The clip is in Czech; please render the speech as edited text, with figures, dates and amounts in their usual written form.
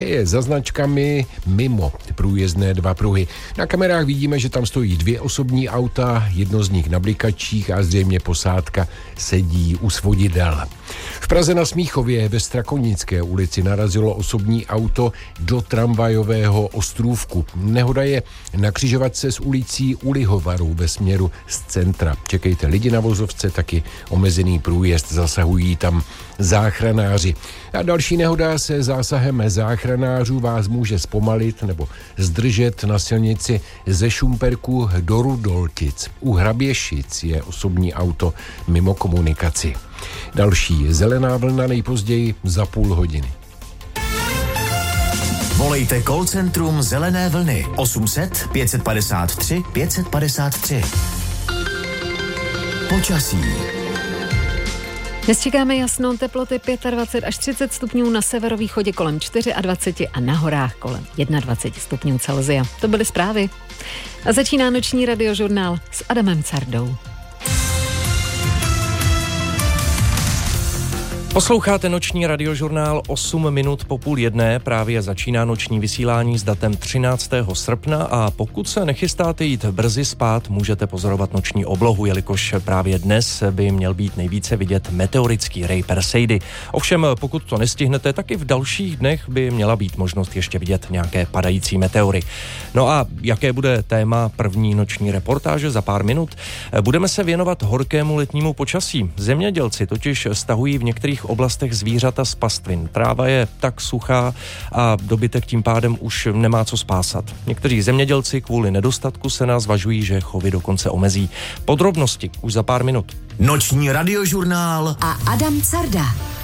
Je za značkami mimo průjezdné 2 pruhy. Na kamerách vidíme, že tam stojí 2 osobní auta, jedno z nich na blikačích a zřejmě posádka sedí u svodidel. V Praze na Smíchově ve Strakonické ulici narazilo osobní auto do tramvajového ostrůvku. Nehoda je na křižovatce s ulicí U Lihovaru ve směru z centra. Čekejte lidi na vozovce, taky omezený průjezd, zasahují tam záchranáři. A další nehoda se zásahem záchranářů vás může zpomalit nebo zdržet na silnici ze Šumperku do Rudoltic. U Hraběšic je osobní auto mimo komunikaci. Další zelená vlna nejpozději za půl hodiny. Volejte call centrum Zelené vlny 800 553 553. Počasí. Dnes čekáme jasno, teploty 25 až 30 stupňů, na severovýchodě kolem 24 a na horách kolem 21 stupňů Celsia. To byly zprávy. A začíná noční radiožurnál s Adamem Cardou. Posloucháte noční radiožurnál 8 minut po 12:30, právě začíná noční vysílání s datem 13. srpna a pokud se nechystáte jít brzy spát, můžete pozorovat noční oblohu, jelikož právě dnes by měl být nejvíce vidět meteorický rej Perseidy. Ovšem, pokud to nestihnete, tak i v dalších dnech by měla být možnost ještě vidět nějaké padající meteory. No a jaké bude téma první noční reportáže za pár minut? Budeme se věnovat horkému letnímu počasí. Zemědělci totiž stahují v některých oblastech zvířata z pastvin. Tráva je tak suchá a dobytek tím pádem už nemá co spásat. Někteří zemědělci kvůli nedostatku sena zvažují, že chovy dokonce omezí. Podrobnosti už za pár minut. Noční radiožurnál a Adam Carda.